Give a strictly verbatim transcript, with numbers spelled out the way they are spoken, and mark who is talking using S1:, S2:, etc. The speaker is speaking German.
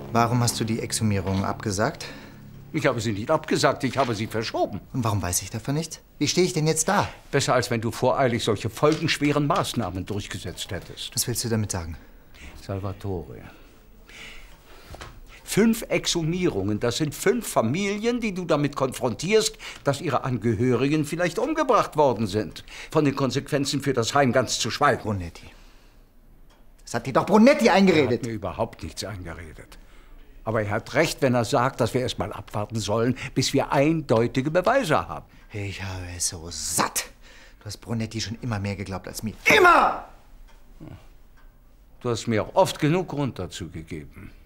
S1: Warum hast du die Exhumierung abgesagt?
S2: Ich habe sie nicht abgesagt, ich habe sie verschoben.
S1: Und warum weiß ich davon nichts? Wie stehe ich denn jetzt da?
S2: Besser, als wenn du voreilig solche folgenschweren Maßnahmen durchgesetzt hättest.
S1: Was willst du damit sagen?
S2: Salvatore. Fünf Exhumierungen, das sind fünf Familien, die du damit konfrontierst, dass ihre Angehörigen vielleicht umgebracht worden sind. Von den Konsequenzen für das Heim ganz zu schweigen.
S1: Brunetti. Das hat dir doch Brunetti eingeredet.
S2: Er hat mir überhaupt nichts eingeredet. Aber er hat recht, wenn er sagt, dass wir erst mal abwarten sollen, bis wir eindeutige Beweise haben.
S1: Ich habe es so satt. Du hast Brunetti schon immer mehr geglaubt als mir. Immer!
S2: Du hast mir auch oft genug Grund dazu gegeben.